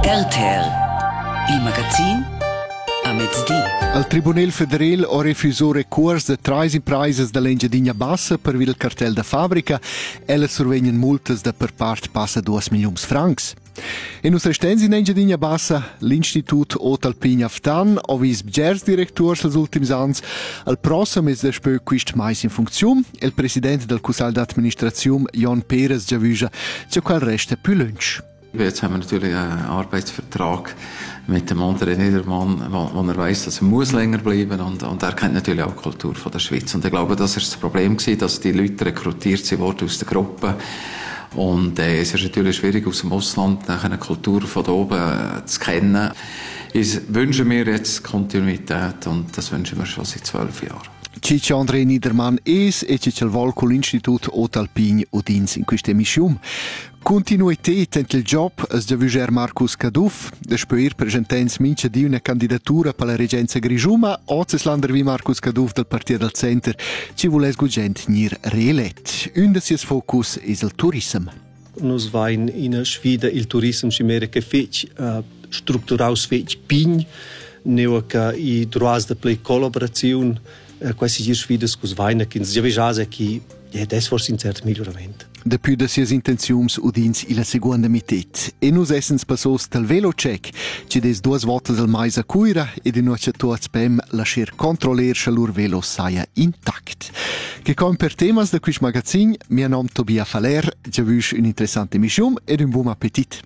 RTR, il magazin a mezz'dì. Il Tribunal Federal ha refusato recurs de trais imprises da l'Engiadina Bassa per il cartel da fabbrica e le survegnan multas da per part passa 2 milions francs. E nus restens in Engiadina Bassa, l'Institut Otalpin Aftan ha vis bgers directors als ultims ans. Il prossimo es despö quist mais in funzione e il president del Cussal d'Administration, Jon Perez, già vüscha, c'è qual resta più lunch. Jetzt haben wir natürlich einen Arbeitsvertrag mit dem André Niedermann, wo er weiss, dass er muss länger bleiben und er kennt natürlich auch die Kultur von der Schweiz. Und ich glaube, das war das Problem, dass die Leute rekrutiert wurden aus der Gruppe. Und es ist natürlich schwierig, aus dem Ausland eine Kultur von da oben zu kennen. Ich wünsche mir jetzt Kontinuität und das wünschen wir schon seit 12 Jahren. Cic André Niedermann es e cic il vol con l'Institut Otalpin Udins in questa emissione. Continuität ent il job es già vüger Marcus Caduff, despuer presentens mincha di una candidatura per la regenza Grigiuma, ozes lander wie Marcus Caduff del Partito del Center, ci vules gugent nir reelet. Un de sies focus es il turism. Nos vain in sfida il turism cimere che fec strutturaus fec pign, neo che i droits de play collaborazione quasi gir sfidas cus vaina ch'ins già vejasa che des forse in cert miglioramento. Depuis de sies intenziums udins ila segunda mitet. E nus essens passos del velocheck, ci des 2 votas al mais a cuira e di noce tuats pem lascer controller che lur velo saia intact. Che com per temas de quist magazin, mia nom Tobia Faler, già vüsch un'interessante emissione ed un buon appetit.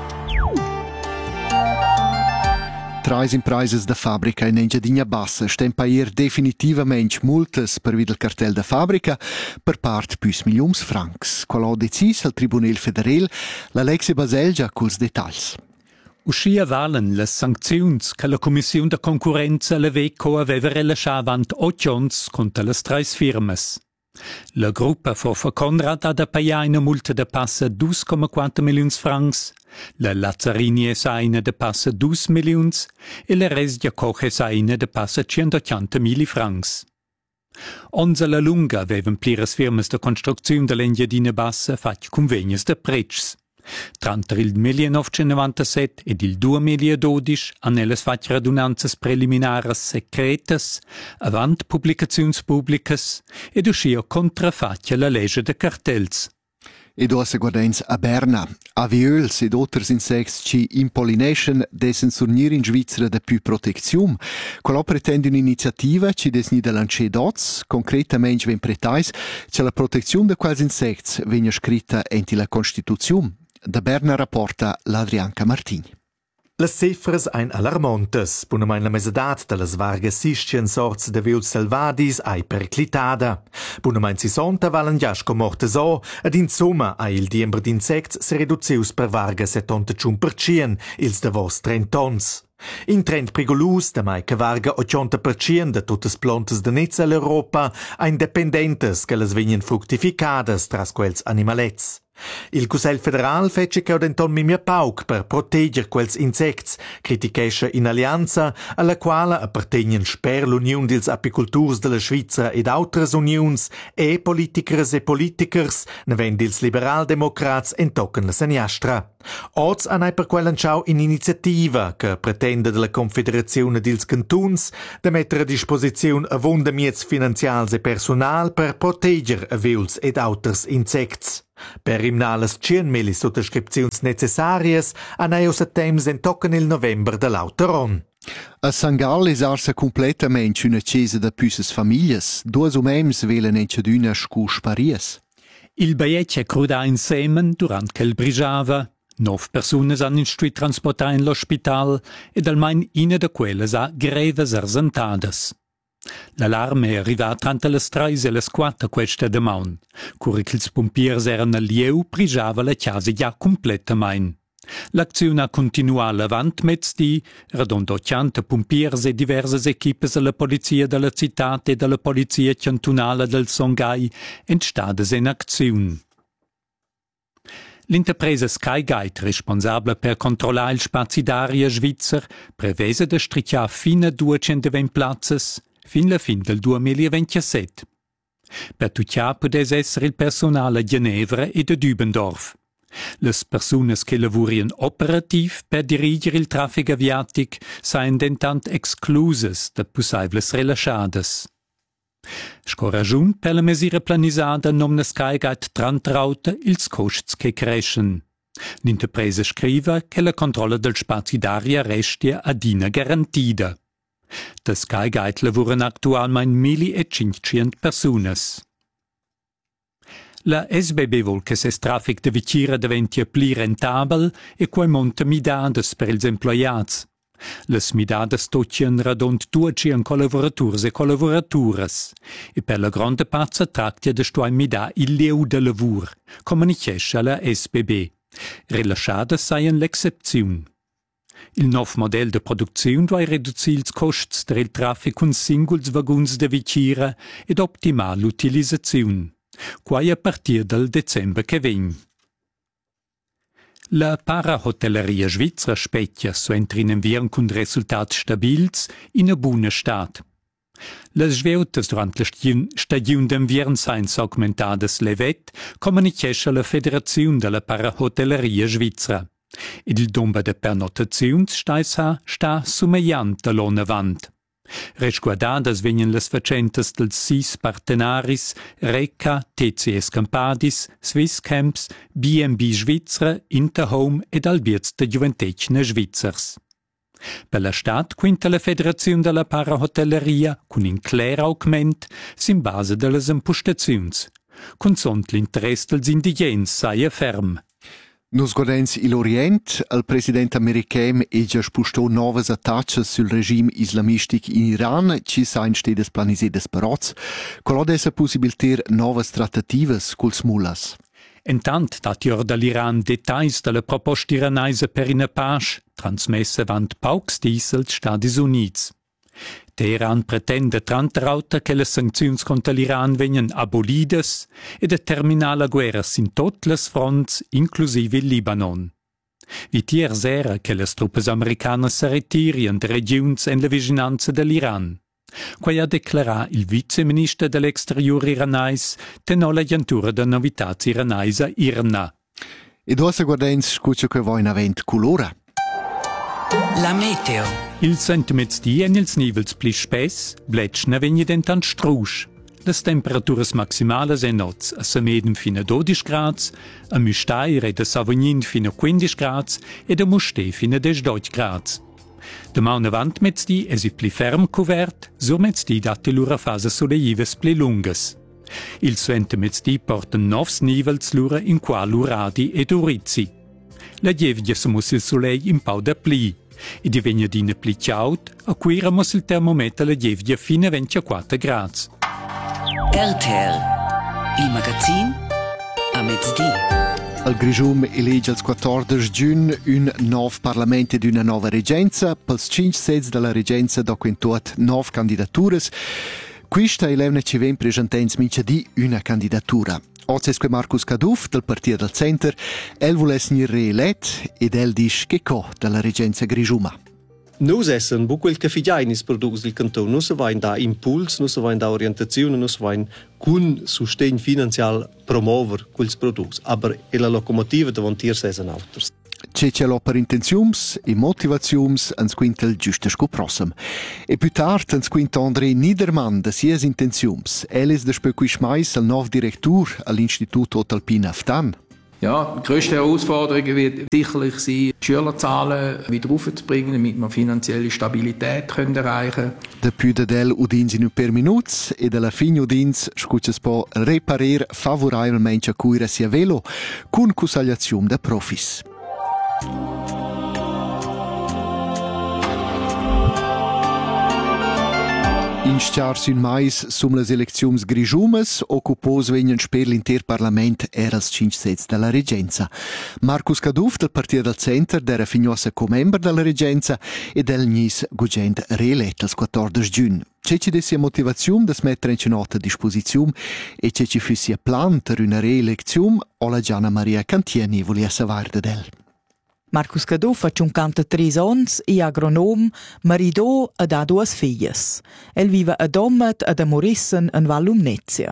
Trais imprises da fabbrica in Engiadina Bassa stempa ier definitivamente multas per vid il cartel da fabbrica per part plus milions francs. Qual ha decis al Tribunal Federal l'Alexia Baselgia culs detalls. Uscia valen le sancziuns che la Commissione de Concurrenza l'Aveco aveva rilasciavant 8 ons contra le 3 firmes. La gruppa Fofa Conrad ha da pagare una multa da passa 2,4 milions francs, la Lazzarini esaina da passa 2 milions e la Resdia Koch esaina da passa 180.000 francs. Onze la lunga avevan pliras firmas de construzione dell'Engiadina Bassa fatg convegnes de precs. Tra il 1997 ed il 2012 han elles fatg radunanzas preliminaras secretas avant publicaziuns publicas ed uscia contrafatga la legge de cartels. Ed ossa guardens a Berna. Aviols ed otters insects ci impollination dessen surnir in Svizzera da più protezium. Qual pretende un'iniziativa ci desni da lancier dots, concretamente ven pretais, che la protezione de quals insects vegna scritta enti la Constituzione. Da Berna rapporta l'Adrianca Martini. Las cifras ein alarmontes, punamein la mesedat de las vargas sistien sorts de viols salvadis ai periclitada. Punamein si sonta valen giasco morte so, ed in summa ai il diember d'insects se reduzius per varga 75%, ils de vos 30 tons. In trend prigolus, da mai che varga 80% de tuttes plantas de netz all'Europa, ein dependentes che las vegnan fructificadas tras quels animalets. Il Cussel Federal fece che odenton mimia pauc per proteger quels insects, critichesce in allianza alla quale appartegnen sper l'Union dils apiculturs della Svizra ed autras unions e politikers e politikers, nevend dils liberal-democrats entocken la seniastra. Oz anai per quell'anciau in iniziativa che pretende della Confederazione dils Cantuns de mettere a disposizione avondamiets finanzials e personal per proteger aveuls ed auters insects. Per rimnales 100.000 sottoscripziuns necessarias anai os a temps entocken il november de l'Auteron. A Sangal es arsa completamente una chiesa da püsses famiglias. 2 umems velen encedüna scu sparias. Il baiet è cruda insemen durant che il brigiava. 9 personas han instruit transportar in l'hospital ed almain ina de quelles ha greves arsentadas. L'allarme è arrivat tra le 3 e le 4 questa de maun. Curi che ils pompiers eran al lieu, prigiava la chiesa già completamente. L'azione ha continuato avant mezz'dì, radon 80 pompiers e diverse equipes della polizia della città e della polizia cantonale del Songhai entstades in azione. L'interpresa Skygate, responsabile per controllare il spazio d'aria svizzer, prevese de strichar fino a 220 plazzas fin la fin del 2027. Per tucciar pudes essere il personale a Ginevra e de Dübendorf. Las persunas che lavurien operativ per dirigere il traffic aviatic sain dentant exclusas da possibles relaschadas. Scoragiun per la mesira planisada non nascaigat trantrauta ils costs che crescen. L'interpresa scriva che la controlla del spazi d'aria restia adina garantida. Da Skygate lavuran actualmein 1500 persunas. La SBB vol che ses traffic de Vicira diventia pli rentabel e quai monta midadas per ils employats. Las midadas toccian radont 200 collaboraturs e collaboraturas e per la grande pazza tractia de stuai midà il leu de lavur, comunichesce la SBB. Relaschadas saien l'excepziun. Il nov model de produziun duai reducir ils costs del traffic con singuls vaguns de Vicira ed optimal l'utilizzaziun, quai a partir del december che vegn. La parahotelleria svizra specchia suenter in enviern cun resultats stabils in a buna stat. Las sveutas durant la stagiun d'enviern sain augmentadas levet, comunichesce la Federaziun de la Parahotelleria Svizra. Ed il domba de pernotaziuns sta sumeiant all'onavant. Resguardadas vegnan las facentas dels 6 partenaris Reca, TCS Campadis, Swiss Camps, B&B Svizra, Interhome ed Albiers de Juventecna Svizzers. Per la stat quinta la Federaziun de la Parahotelleria cun in cler augment sin base de las impostaziuns. Consont l'interess dels indigens saia ferm. Nus godens l'Orient, il president american e già spustò novas attacches sul regime islamistic in Iran, ci sain stedes planisedes parots, qual essa possibiliter novas trattativas culs mullas. Entant dat jor dall'Iran detais de la proposta iranaisa per una pace, transmessa vant paucs dis als Stadis Units. Teheran pretende trantrauta che le sancziuns contra l'Iran vegnan abolidas e de terminar la guerra sin tot les fronts, inclusive il Libanon. Vitiers era che les truppes americanas se retirien de regiuns en la vicinanza dell'Iran. Quai ha declarà il viceministro dell'exterior iranais tenò l'agentura de novitats iranaisa IRNA. Ed ossa guardens scuccio che voi in avent colora. La meteo. Il sentimezdi en ils nivels pli spess, bletschna vegni dentant strusch. Las temperaturas maximales en noz a Sameden fino a 12 grads, a Müstair ed a Savognin fino a 15 grads ed a Musté fino a 18 grads. Demà avant mezzdi es i pli ferm covert, sur mezzdi date l'ura fase soleives pli lungas. Il sentimezdi porten novs nivels l'ura in qual uradi ed urizzi. La dievgia samus il soleil in pau da pli. E divegna d'ina pli ciaut, a cui ramos il termometer la dievgia fino a 24 grads. RTL. Il magazin a mezzdi. Al Grigium elegge il 14 giugno un nuovo Parlamento ed una nuova regenza. Pels 5 sedi della regenza documentuat 9 candidaturas. Questa è l'evne ci ven presentens minchadì una candidatura. Oggi è Marcus Caduf del Partito del Center. El vuole essere reelet ed el dice che co della regenza Grigiuma. Nus essen bu quel che figainis producs del canton, nus va in da impuls, nus va in da orientazione, nus va in cun sustegn finanzial promover quels producs, aber e la locomotiva davantiers essen auters. C'è l'ho per intenziums e motivaziums ans quintel giusto sco prossem. E più tard ans quint André Niedermann de sies intenziums. El is de spöquisch mais al nov direktur all'Institut Otalpin Aftan. Ja, die grösste Herausforderung wird sicherlich sein, die Schülerzahlen wieder aufzubringen, damit wir finanzielle Stabilität erreichen können. Depuis del udins in un per minuts e della fin udins scucces po reparer favorabilmente a cuira sia velo con consagliazione da profis. In stars in mais sum las elecziuns grigiumas, occupos vegnan sper l'inter parlament eras 5 sets della regenza. Marcus Caduf del Partito del Center d'era fignossa co-member della regenza e del nis gugent reelet als 14 giugno. C'è ci dessia motivazione da smettere in nota a disposizione e c'è ci fussia plan per una reelezione o la Gianna Maria Cantieni volia savar da del. Marcus Caduf ha 53 ans e agronom, maridò ed ha 2 filles. El vive a Dommet ed a Morissen in Val Lumnezia.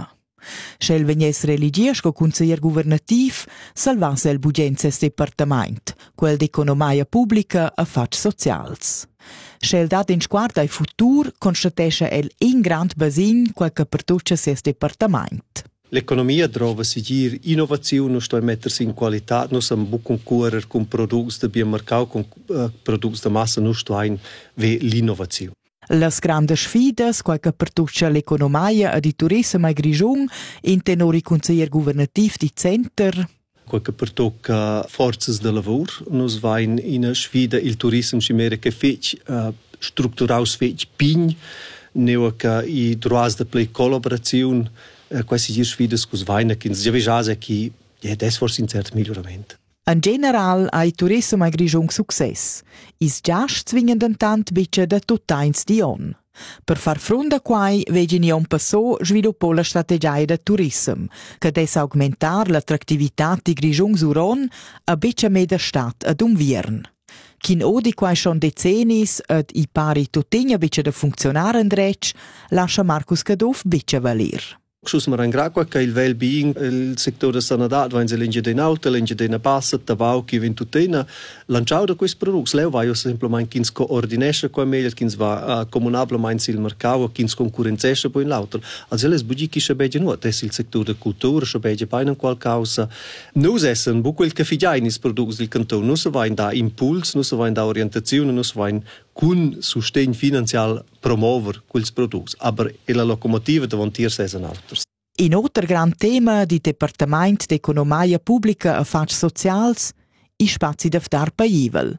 Schel vegnes religiös co consiglier governativ salvas el bugenses departament, quel d'economia pubblica a fatg socials. Schel dat in sguard ai futur constatescha el in grand basin quel che pertuccia ses departament. L'economia trova sigir innovazione, sto a mettersi in qualità, non siamo bu concorrere con prodotti da bien mercato, con prodotti da massa, non sto a l'innovazione. Las grandes sfidas, quel che pertuccia l'economia e di turismo a Grigiun, in tenori consiglier governativ di Center. Quel che pertocca forze de lavoro, nos va in una sfida il turismo cimere che fec strutturaus fec pign, neo che i droits de play collaborazione, quasi gir sfidas cus vaina che già vejase che des forse in certo miglioramento. In general ha il turismo a Grigiun success. Is giast zwingen tant bice da tuttains di on. Per far fronte a quai vegin ion passò sviluppò la strategia da turismo, che des augmentar l'attrattività di Grigiun suron a bice meda stat ad unviern. Kin odi quai schon decennis ed i pari tutinha bice da funzionar andrec, lascia Marcus Caduff bice valer. Schus mar angraqua che il well-being, il settore sanadat, wenn sie linge den Auto, linge den Passa, tabau, che vin tutena, lanciau da questi prodotti, leu vai semplicemente kins coordinesce qua meglio, kins va comunablemente il mercato, kins concorrenzesce poi in l'auto. Also les bugichi sche bege nuot, des il settore de cultura, sche bege pain in qual causa. Nus essen bu quel che figainis prodotti del canton, nus va in da impuls, nus va in da orientazione, nus va in kun sustegn finanzial promover quels prodotti, aber la locomotiva davantier sessen alters. In other gran tema di Departament d'Economia Pubblica e Fatg Socials, i spazi d'aftar paivel.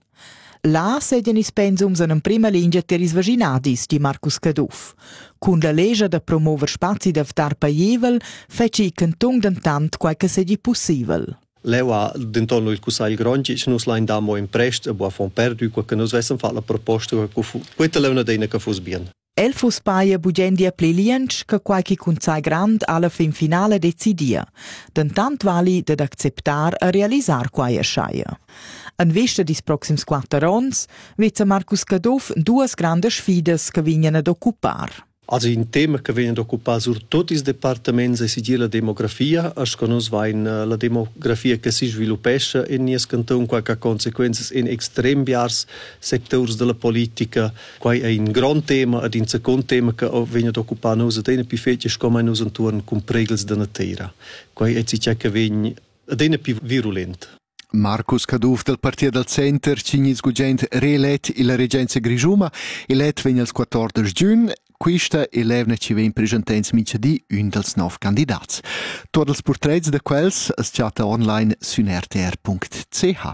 Là sedien is pensums en prima linea teris vaginadis di Marcus Caduff. Cun la legge da promover spazi d'aftar paivel, fece i canton d'entant quai che sedi possibel. Leu ha d'intorno il Cussail Grongic, nus la indamo in prest, a bua fon perdu, qua che nus vessen fa la proposta, quetta leuna deina che fos bien. El fus paia bugendia pliliench che qualche consai grand alla fin finale decidia, dentant vali ded acceptar a realisar quaia schaia. En vista dis proxims 4 ans, vizza Marcus Caduff duas grandes sfidas che vignan ad occupar. Also in tema che vengono occupati sur tutti i departamenti e si la demografia, as che nos va in la demografia che si sviluppesce in nies canton qualche conseguenze in extrem biars sectors della politica, quai è un gran tema ed in second tema che vengono occupati nos dene più fetisch come nos intorno con pregels della terra. Quai è si che vengono dene più virulent. Marcus Caduff del Partito del Center, cignis gugent reelet illa Regenza Grigiuma, elet vegn il 14 giugn. Quista elevna ci ven presentens micedi un dels 9 candidats. Tots els portrets de quels es chatta online su rtr.ch.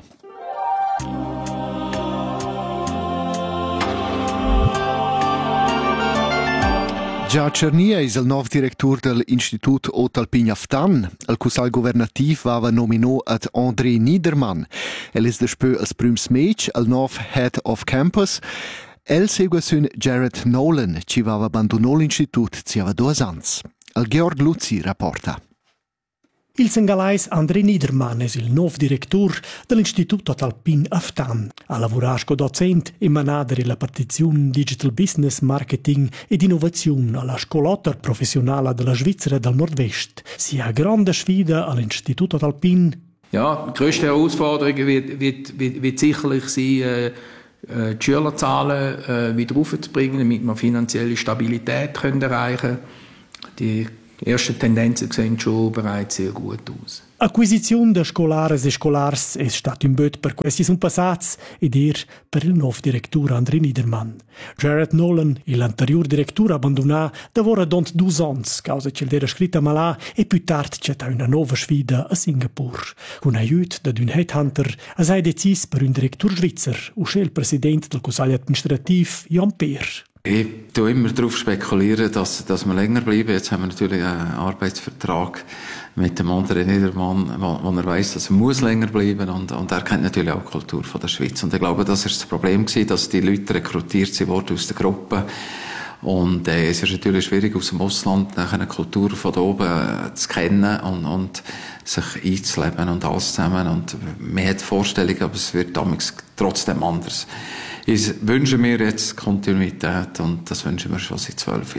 Gia Cernia è il nuovo direttore dell'Istituto Otalpin Aftan. Il Cussal governativ va nominato ad André Niedermann. El è despö als prüms match, il nuovo Head of Campus. El segue sun Jared Nolan, ci va abbandonò l'Istituto ziava 2 ans. Il Georg Luzzi rapporta. Il sengalais André Niedermann è il nuovo direttore dell'Istituto Otalpin Aftan. Ha lavorato come docente e manager la partizione Digital Business, Marketing ed Innovazione alla Scolota Professionale della Svizzera del Nordwest. Sia una grande sfida all'Istituto Otalpin. Ja, die grösste Herausforderung wird sicherlich sein, die Schülerzahlen wieder aufzubringen, damit wir finanzielle Stabilität erreichen können. Die ersten Tendenzen sehen schon bereits sehr gut aus. Acquisizione de scolares e scolars è stato un bot per questi sono passati ed per il nuovo direttore André Niedermann. Jared Nolan, l'anterior direttore abbandonà, lavora dont 2 ans, causa che era scritta malà e più tardi c'è una nuova sfida a Singapore. Con aiuto da un headhunter, ha deciso per un direttore svizzer, uscì il presidente del Consiglio Administrativ, Jan Peer. Ich tue immer darauf spekulieren, dass wir länger bleiben. Jetzt haben wir natürlich einen Arbeitsvertrag mit dem André Niedermann, wo er weiss, dass er muss länger bleiben und er kennt natürlich auch die Kultur von der Schweiz. Und ich glaube, das ist das Problem gewesen, dass die Leute rekrutiert wurden aus der Gruppe. Und es ist natürlich schwierig, aus dem Ausland eine Kultur von da oben zu kennen und sich einzuleben und alles zusammen. Und man hat Vorstellungen, aber es wird damals trotzdem anders. Ich wünsche mir jetzt Kontinuität und das wünschen wir schon seit 12 Jahren.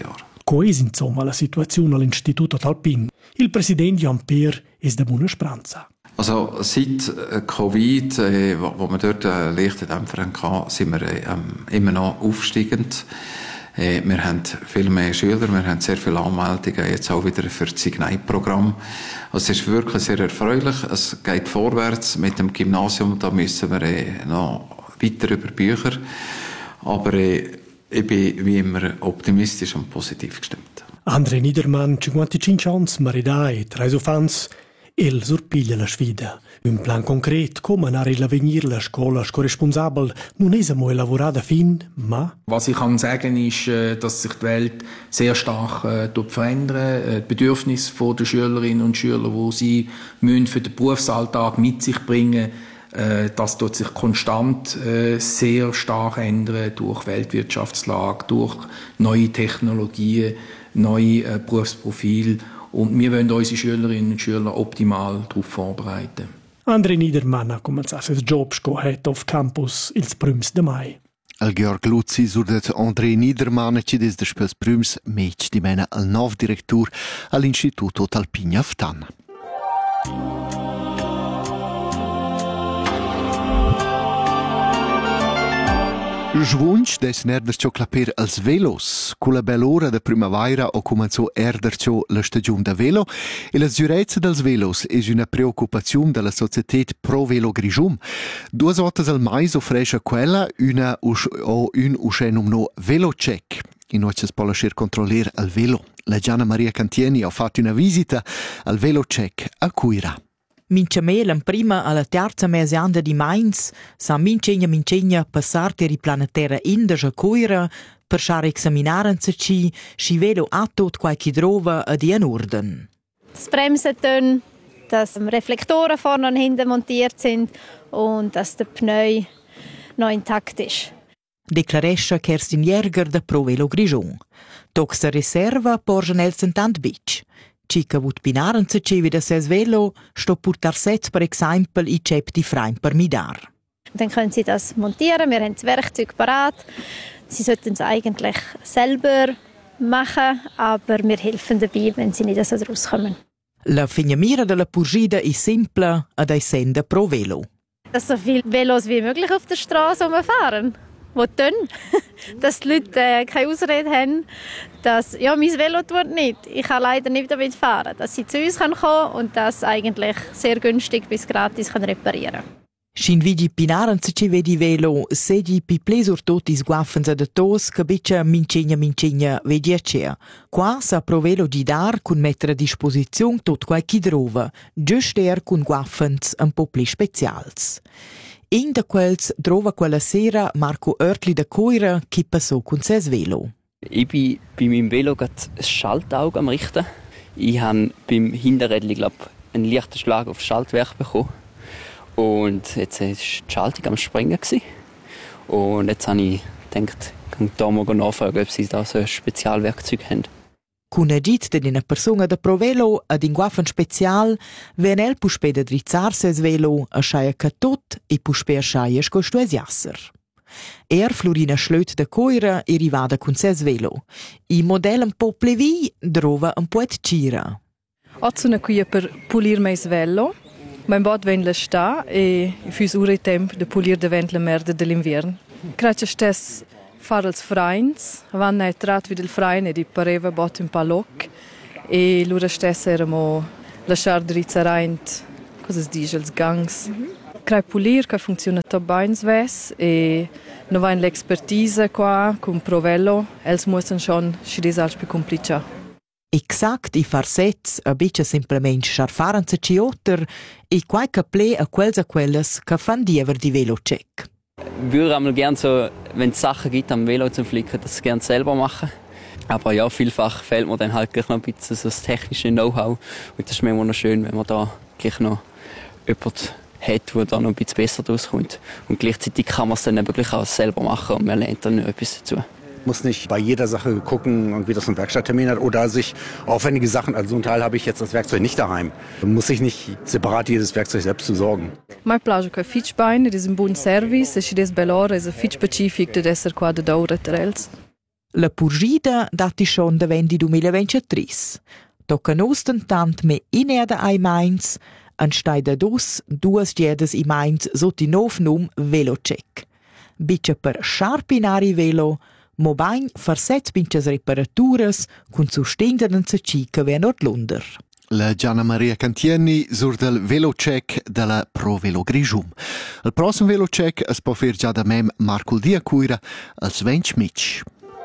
Questa è insomma la situazione all'Istituto Alpin. Il presidente Jan Peer è da buona speranza. Also seit Covid, wo wir dort leichte Dämpfer hatten, sind wir immer noch aufsteigend. Wir haben viel mehr Schüler, wir haben sehr viele Anmeldungen, jetzt auch wieder für das Ignite-Programm. Also es ist wirklich sehr erfreulich, es geht vorwärts mit dem Gymnasium, da müssen wir noch weiter über Bücher, aber ich bin wie immer optimistisch und positiv gestimmt. André Niedermann, 55 anni, maridai, 3 fans, il sorpiglia la sfida. Un plan concret, come andare l'avenir, la scuola corresponsabile, non è mo lavorata fin, ma... Was ich kann sagen ist, dass sich die Welt sehr stark verändert. Die Bedürfnisse der Schülerinnen und Schüler, die sie für den Berufsalltag mit sich bringen, das tut sich konstant sehr stark ändern durch Weltwirtschaftslage, durch neue Technologien, neue Berufsprofile. Und wir wollen unsere Schülerinnen und Schüler optimal darauf vorbereiten. André Niedermann ha cominciato il job scohet auf campus il 1 Mai. Al Georg Luzzi surdet André Niedermann ci des despels prüms mech di mena al nov directur all'Istituto Alpin Aftan. Svunch des nerdercio claper als velos. Con la bell'ora de primavera o comenzo erdercio la stagione da velo e la sicurezza dels velos es una preoccupazione della società pro velo Grigium. 2 volte al mais offresce quella un uscenum no velo check. In oggi si può lasciare controllare al velo. La Gianna Maria Cantieni ha fatto una visita al velo check a Cuira. Minciamel prima alla terza mesianda di Mainz sa mincegna passare i planetera Indes a Cuira per schar examinaren si velo a tot qualche drova ad in Orden. Das Bremsen, dass Reflektoren vorne und hinten montiert sind und dass der Pneu noch intakt ist. Deklarescha Kerstin Jäger da Pro Velo Grigion. Tox der Reserva porgen el sentant bitch. Cica vut pinaren se cevi da ses velo, sto portar sets per exempel i cep di freim per midar. Dann können Sie das montieren, wir haben das Werkzeug parat. Sie sollten es eigentlich selber machen, aber wir helfen dabei, wenn Sie nicht so rauskommen. La fignamira della purgida è simple ad essenda Pro Velo. Dass so viele Velos wie möglich auf der Straße rumfahren. Wo dann? Dass die Leute keine Ausrede haben, dass ja, mein Velo tut nicht. Ich kann leider nicht damit fahren. Dass sie zu uns kommen können und das eigentlich sehr günstig bis gratis reparieren können. Shin vidi pinaren se ci vedi velo, sedi pi plesur totis guaffens ad tos, che beccia mincegna vedi acea. Qua sa Pro Velo gidar cun mettere a disposizione tot qualche drova, giust cun guaffens un po' pli specials. In da quels trova quella sera Marco Oertli da Cuira che passò con ses velo. Ich bin bei meinem Velo gerade ein Schaltauge am Richten. Ich habe beim Hinterrädchen, glaube ich, einen leichten Schlag auf das Schaltwerk bekommen. Und jetzt war die Schaltung am Springen. Und jetzt habe ich gedacht, ich kann da mal nachfragen, ob sie da so ein Spezialwerkzeug haben. Con agit de una persona da Pro Velo ad in guaffen special, ven el puspe da drizzar ses velo a schaia ca tot e puspe a schaia sco stues jasser. Florina Schlöt da Cuira e rivada con ses velo. I model un po' plevi drova un po' et gira. Sono qui per pulire mes velo. Mein bot ven la sta e fus ure temp de pulir de vent la merda dell'invern. Grazie stes fare els freins, vanno a trat vid il frein e di pareva bot un paloc e l'ura stessa eramo lasciar drizza reint, cosa si dice, els gangs. Crai pulir, che funziona top bains ves e non va in l'expertise qua con Pro Velo, els mussen schon schides als più complicia. Exact i farsets a beccia simplement scharfaren se ci otter e qualche ple a quelles che fan diever di velo check. Ich würde einmal gerne so, wenn es Sachen gibt am Velo zum Flicken, das gerne selber machen. Aber ja, vielfach fehlt mir dann halt gleich noch ein bisschen so das technische Know-how. Und das ist mir immer noch schön, wenn man da gleich noch jemanden hat, der da noch ein bisschen besser rauskommt. Und gleichzeitig kann man es dann eben gleich auch selber machen und man lernt dann etwas dazu. Muss nicht bei jeder Sache gucken, wie das ein Werkstatttermin hat oder sich aufwendige Sachen, also so ein Teil habe ich jetzt das Werkzeug nicht daheim. Muss ich nicht separat jedes Werkzeug selbst besorgen. Mein Plage è fitch bein, è un buon service, e si des bellore, è fitch specific de esser qua de daura terels. La purgida dati schon da vendi 2023. Tocca nos tentant me ineda ai Mainz, anstai da duas giedas i Mainz soti nov num Velocheck. Bice per sharpinari velo, mo bain farsets pinches reparaturas cun sustingden se cica ve nord Lunder. La Gianna Maria Cantieni sur del Velocheck della Pro Velo Grigium. Il prossimo Velocheck es può fer già da mem Marco Dia Cuira als Vench Mitch.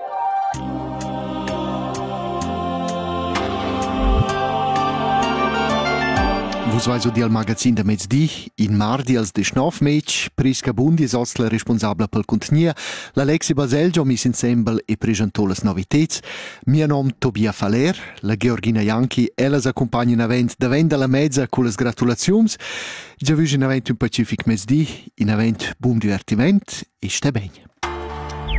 Vus vais udi al magazin da mezzdi, in mardi als 19 Mitch, Prisca Bundi es la responsabla pel contenia, l'Alexi Baselgio mis insembel e presentò las novitets, mia nom Tobia Faler, la Georgina Janchi, ellas accompagnan avent davent la mezza con las gratulazions, già vus in avent un pacific mezzdi, in avent bum divertiment e ste ben.